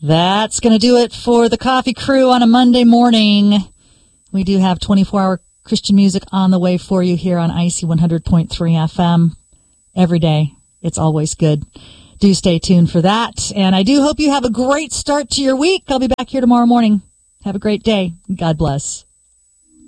That's going to do it for the Coffee Crew on a Monday morning. We do have 24-hour Christian music on the way for you here on IC 100.3 FM. Every day. It's always good. Do stay tuned for that. And I do hope you have a great start to your week. I'll be back here tomorrow morning. Have a great day. God bless.